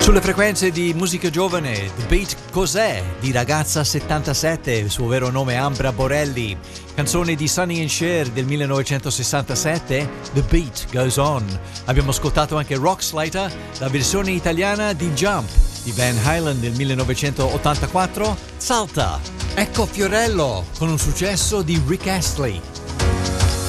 Sulle frequenze di musica giovane, The Beat Cos'è? Di Ragazza 77, il suo vero nome è Ambra Borelli. Canzone di Sonny and Cher del 1967, The Beat Goes On. Abbiamo ascoltato anche Rock Slater, la versione italiana di Jump di Van Halen del 1984, Salta. Ecco Fiorello con un successo di Rick Astley.